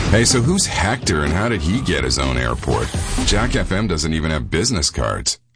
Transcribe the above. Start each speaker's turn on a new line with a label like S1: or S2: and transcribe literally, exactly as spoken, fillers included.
S1: Hey, so who's Hector and how did he get his own airport? Jack F M doesn't even have business cards.